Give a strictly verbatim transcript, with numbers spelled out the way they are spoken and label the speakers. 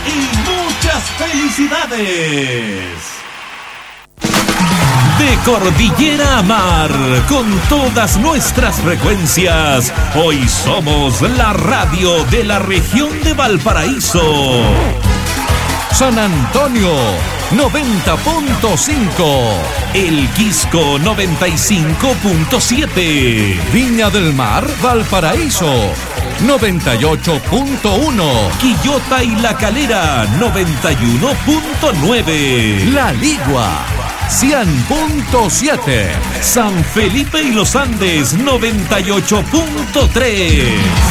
Speaker 1: y muchas felicidades. De cordillera a mar, con todas nuestras frecuencias, hoy somos la radio de la región de Valparaíso.
Speaker 2: San Antonio, noventa punto cinco.
Speaker 1: El Quisco, noventa y cinco punto siete.
Speaker 2: Viña del Mar, Valparaíso, noventa y ocho punto uno.
Speaker 1: Quillota y La Calera, noventa y uno punto nueve.
Speaker 2: La Ligua, cien punto siete.
Speaker 1: San Felipe y Los Andes, noventa y ocho punto tres.